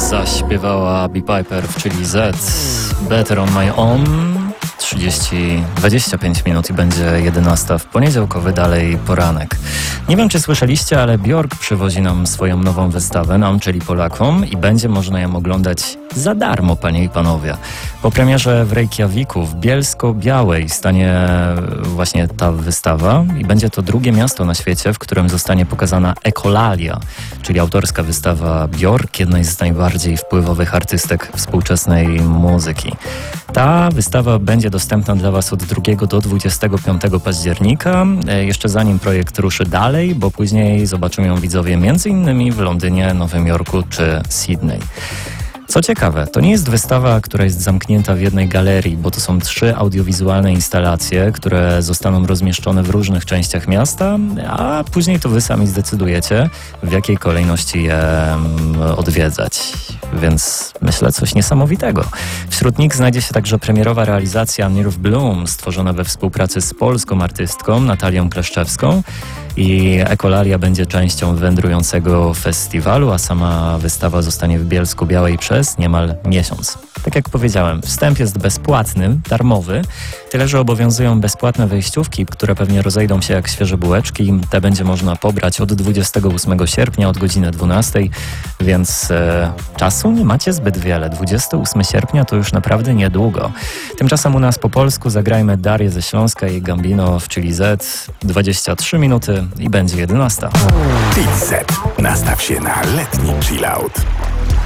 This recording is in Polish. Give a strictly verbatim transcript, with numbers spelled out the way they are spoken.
zaśpiewała Bee Piper w Chili Z. Better on my own. trzydzieści, dwadzieścia pięć minut i będzie jedenasta w poniedziałkowy dalej poranek. Nie wiem, czy słyszeliście, ale Björk przywozi nam swoją nową wystawę, nam, czyli Polakom, i będzie można ją oglądać za darmo, panie i panowie. Po premierze w Reykjaviku, w Bielsko-Białej, stanie właśnie ta wystawa i będzie to drugie miasto na świecie, w którym zostanie pokazana Ekolalia, czyli autorska wystawa Björk, jednej z najbardziej wpływowych artystek współczesnej muzyki. Ta wystawa będzie dostępna dla Was od drugiego do dwudziestego piątego października, jeszcze zanim projekt ruszy dalej, bo później zobaczą ją widzowie między innymi w Londynie, Nowym Jorku czy Sydney. Co ciekawe, to nie jest wystawa, która jest zamknięta w jednej galerii, bo to są trzy audiowizualne instalacje, które zostaną rozmieszczone w różnych częściach miasta, a później to wy sami zdecydujecie, w jakiej kolejności je odwiedzać. Więc myślę, coś niesamowitego. Wśród nich znajdzie się także premierowa realizacja Nerve Bloom, stworzona we współpracy z polską artystką Natalią Kleszczewską. I Ekolalia będzie częścią wędrującego festiwalu, a sama wystawa zostanie w Bielsku-Białej przez niemal miesiąc. Tak jak powiedziałem, wstęp jest bezpłatny, darmowy, tyle że obowiązują bezpłatne wejściówki, które pewnie rozejdą się jak świeże bułeczki. Te będzie można pobrać od dwudziestego ósmego sierpnia od godziny dwunastej, więc e, czasu nie macie zbyt wiele. dwudziestego ósmego sierpnia to już naprawdę niedługo. Tymczasem u nas po polsku zagrajmy Darię ze Śląska i Gambino w Chili Z. dwadzieścia trzy minuty i będzie jedenasta. Chili Z. Nastaw się na letni chillout.